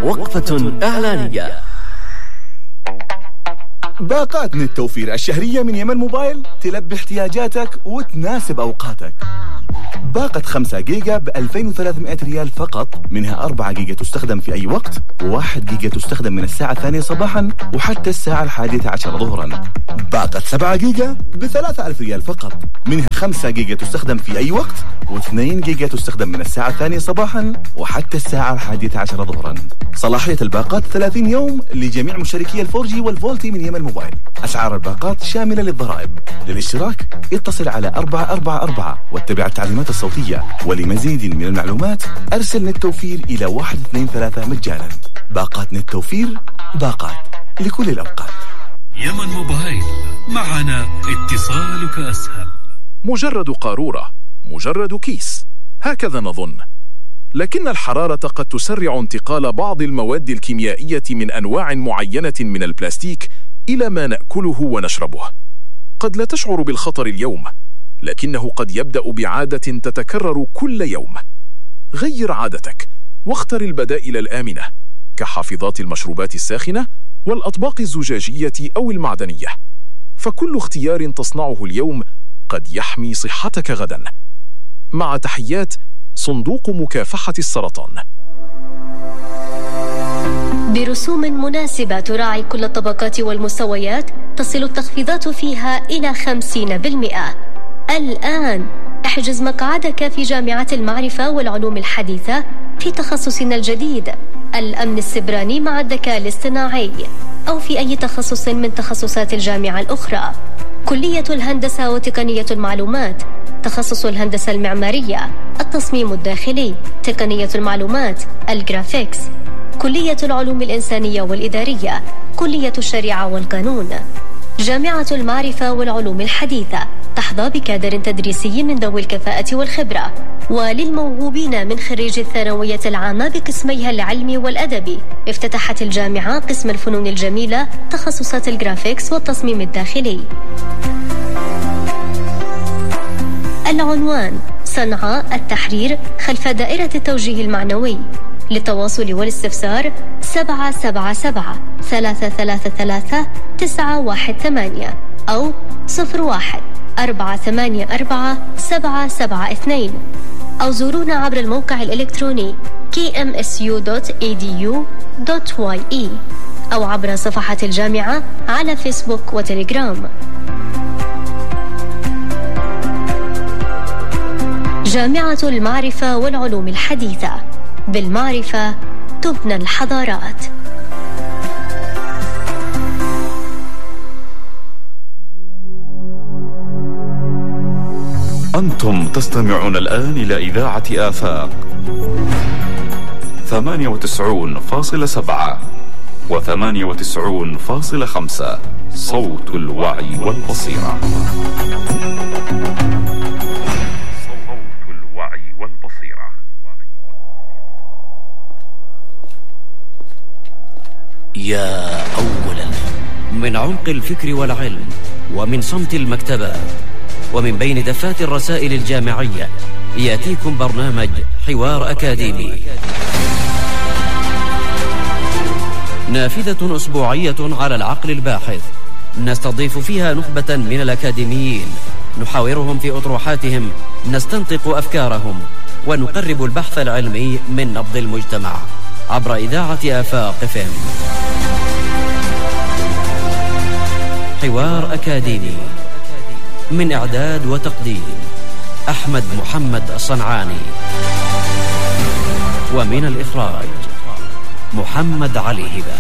وقفة إعلانية. باقات نت توفير الشهرية من يمن موبايل تلبي احتياجاتك وتناسب أوقاتك. باقة 5 جيجا ب 2300 ريال فقط، منها 4 جيجا تستخدم في أي وقت، و1 جيجا تستخدم من الساعة 2 صباحا وحتى الساعة 11 ظهرا. باقة 7 جيجا ب 3000 ريال فقط، منها 5 جيجا تستخدم في أي وقت، و2 جيجا تستخدم من الساعة 2 صباحا وحتى الساعة 11 ظهرا. صلاحية الباقات 30 يوم لجميع مشتركي الفورجي والفولتي من يمن موبايل. أسعار الباقات شاملة للضرائب. للاشتراك اتصل على 444 واتبع التعليمات الصوتية. ولمزيد من المعلومات أرسل نت توفير إلى 123 مجانا. باقات نت توفير، باقات لكل الأوقات. يمن موبايل، معنا اتصالك أسهل. مجرد قارورة، مجرد كيس، هكذا نظن. لكن الحرارة قد تسرع انتقال بعض المواد الكيميائية من أنواع معينة من البلاستيك إلى ما نأكله ونشربه. قد لا تشعر بالخطر اليوم، لكنه قد يبدأ بعادة تتكرر كل يوم. غير عادتك واختر البدائل الآمنة كحافظات المشروبات الساخنة والأطباق الزجاجية أو المعدنية، فكل اختيار تصنعه اليوم قد يحمي صحتك غدا. مع تحيات صندوق مكافحة السرطان. برسوم مناسبة تراعي كل الطبقات والمستويات، تصل التخفيضات فيها إلى 50%. الآن احجز مقعدك في جامعة المعرفة والعلوم الحديثة في تخصصنا الجديد الأمن السبراني مع الذكاء الاصطناعي، أو في أي تخصص من تخصصات الجامعة الأخرى. كلية الهندسة وتقنية المعلومات، تخصص الهندسة المعمارية، التصميم الداخلي، تقنية المعلومات، الجرافيكس. كلية العلوم الإنسانية والإدارية، كلية الشريعة والقانون. جامعة المعرفة والعلوم الحديثة تحظى بكادر تدريسي من ذوي الكفاءة والخبرة. وللموهوبين من خريج الثانوية العامة بقسميها العلمي والأدبي، افتتحت الجامعة قسم الفنون الجميلة، تخصصات الجرافيكس والتصميم الداخلي. العنوان: صنعاء التحرير خلف دائرة التوجيه المعنوي. للتواصل والاستفسار 777-333-918 أو 01-484-772 أو زورونا عبر الموقع الإلكتروني kmsu.edu.ye أو عبر صفحة الجامعة على فيسبوك وتليجرام. جامعة المعرفة والعلوم الحديثة، بالمعرفة تبنى الحضارات. أنتم تستمعون الآن إلى إذاعة آفاق 98.7 و98.5 صوت الوعي والبصيرة. يا أولا من عمق الفكر والعلم ومن صمت المكتبات ومن بين دفات الرسائل الجامعية يأتيكم برنامج حوار أكاديمي، نافذة أسبوعية على العقل الباحث، نستضيف فيها نخبة من الأكاديميين، نحاورهم في أطروحاتهم، نستنطق أفكارهم، ونقرب البحث العلمي من نبض المجتمع عبر إذاعة آفاق FM. حوار أكاديمي، من إعداد وتقديم أحمد محمد الصنعاني، ومن الإخراج محمد علي هبة.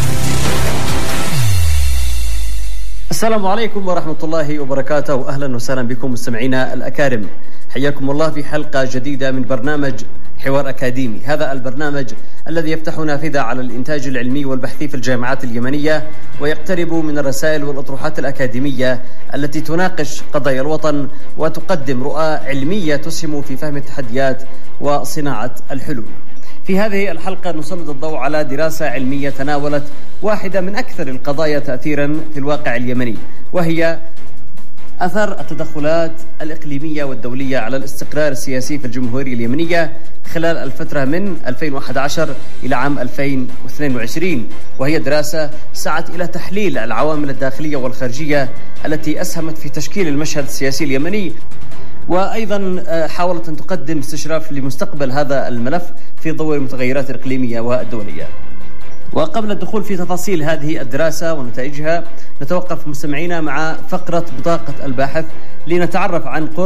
السلام عليكم ورحمة الله وبركاته، وأهلا وسهلا بكم مستمعينا الأكارم. حياكم الله في حلقة جديدة من برنامج حوار أكاديمي. هذا البرنامج الذي يفتح نافذة على الإنتاج العلمي والبحثي في الجامعات اليمنية، ويقترب من الرسائل والأطروحات الأكاديمية التي تناقش قضايا الوطن وتقدم رؤى علمية تسهم في فهم التحديات وصناعة الحلول. في هذه الحلقة نسلط الضوء على دراسة علمية تناولت واحدة من أكثر القضايا تأثيرا في الواقع اليمني، وهي أثر التدخلات الإقليمية والدولية على الاستقرار السياسي في الجمهورية اليمنية خلال الفترة من 2011 إلى عام 2022، وهي دراسة سعت إلى تحليل العوامل الداخلية والخارجية التي أسهمت في تشكيل المشهد السياسي اليمني، وأيضا حاولت أن تقدم استشراف لمستقبل هذا الملف في ضوء المتغيرات الإقليمية والدولية. وقبل الدخول في تفاصيل هذه الدراسة ونتائجها، نتوقف مستمعينا مع فقرة بطاقة الباحث لنتعرف عن